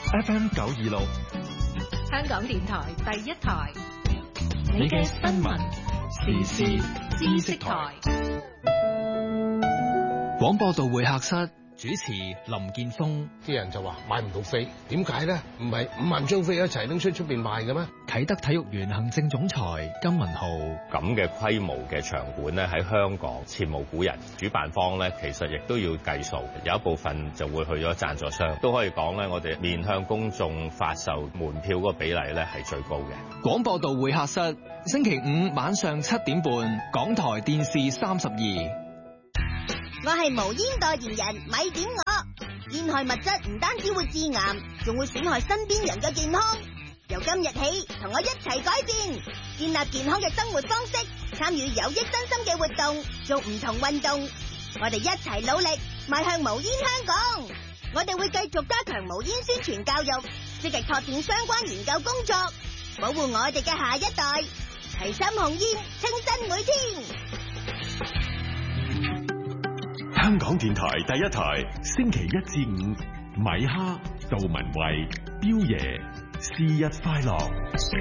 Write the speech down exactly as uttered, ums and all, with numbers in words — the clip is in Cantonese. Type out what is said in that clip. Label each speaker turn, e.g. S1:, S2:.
S1: F M 九二六，
S2: 香港電台第一台，
S1: 你嘅新聞時事知識台。廣播道會客室主持林建峰。
S3: 啲人就話買唔到飛，點解咧？唔係五萬張飛一齊拎出出邊賣嘅咩？
S1: 啟德體育園行政總裁金文浩。
S4: 咁嘅規模嘅場館咧，喺香港前無古人。主辦方咧，其實亦都要計數，有一部分就會去咗贊助商。都可以講咧，我哋面向公眾發售門票嗰個比例咧係最高嘅。
S1: 廣播道會客室，星期五晚上七點半，港台電視三十二。
S5: 我係無煙代言人，咪點我。煙害物質唔單止會致癌，仲會損害身邊人嘅健康。由今日起，同我一齊改變，建立健康嘅生活方式，參與有益身心嘅活動，做唔同運動。我哋一齊努力，邁向無煙香港。我哋會繼續加強無煙宣傳教育，積極拓展相關研究工作，保護我哋嘅下一代。齊心控煙，清新每天。
S6: 香港電台第一台，星期一至五，米哈、杜文慧、彪爺，生日快樂。